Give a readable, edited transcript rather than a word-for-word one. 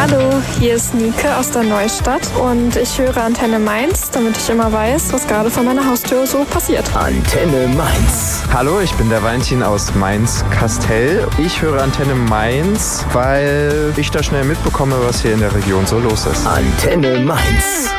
Hallo, hier ist Nike aus der Neustadt und ich höre Antenne Mainz, damit ich immer weiß, was gerade vor meiner Haustür so passiert. Antenne Mainz. Hallo, ich bin der Valentin aus Mainz-Kastell. Ich höre Antenne Mainz, weil ich da schnell mitbekomme, was hier in der Region so los ist. Antenne Mainz.